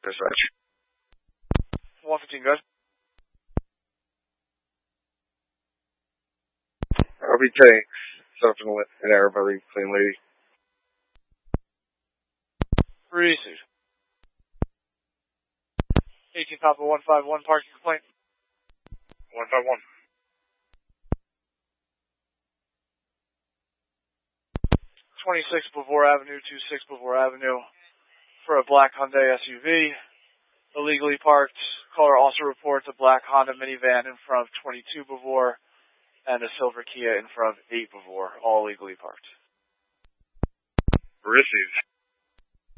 Dispatch. 115, good. RB tanks. Set up in air by the clean lady. Received. 18 Papa 151, parking complaint. 151. 26 Beauvoir Avenue, 26 Beauvoir Avenue, for a black Hyundai SUV, illegally parked. Caller also reports a black Honda minivan in front of 22 Beauvoir and a silver Kia in front of 8 Beauvoir, all illegally parked. Received.